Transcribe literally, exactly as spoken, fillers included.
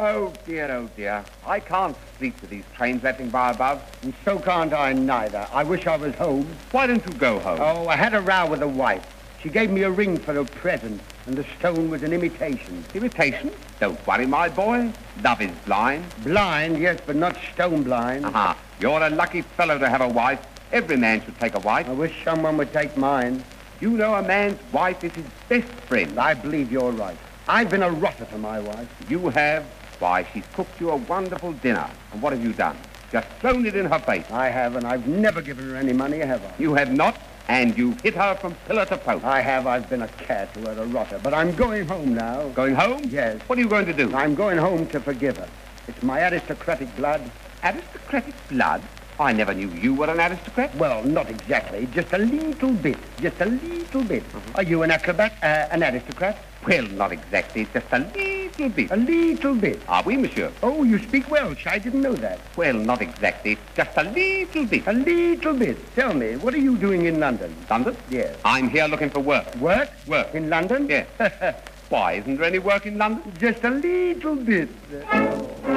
Oh, dear, oh, dear. I can't sleep with these trains rattling by above. And so can't I neither. I wish I was home. Why don't you go home? Oh, I had a row with the wife. She gave me a ring for a present, and the stone was an imitation. Imitation? Don't worry, my boy. Love is blind. Blind, yes, but not stone blind. Aha. You're a lucky fellow to have a wife. Every man should take a wife. I wish someone would take mine. You know a man's wife is his best friend. I believe you're right. I've been a rotter to my wife. You have? Why, she's cooked you a wonderful dinner. And what have you done? Just thrown it in her face. I have, and I've never given her any money, have I? You have not, and you've hit her from pillar to post. I have. I've been a cat to her, a rotter. But I'm going home now. Going home? Yes. What are you going to do? I'm going home to forgive her. It's my aristocratic blood. Aristocratic blood? I never knew you were an aristocrat. Well, not exactly. Just a little bit. Just a little bit. Mm-hmm. Are you an acrobat? Uh, an aristocrat? Well, not exactly. Just a little bit. A little bit. Ah, oui, monsieur. Oh, you speak Welsh. I didn't know that. Well, not exactly. Just a little bit. A little bit. Tell me, what are you doing in London? London? Yes. I'm here looking for work. Work? Work. In London? Yes. Why, isn't there any work in London? Just a little bit.